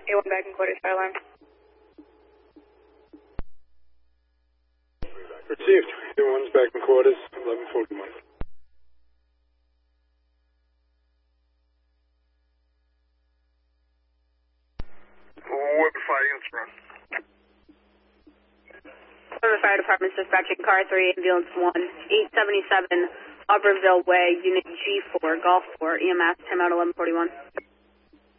A1 back in quarters, fire alarm. Received. A1's back in quarters, 1141. Weapon fire units run. From the fire department dispatching car 3, ambulance 1, 877 Auberville Way, unit G4, Golf 4, EMS, time out 1141.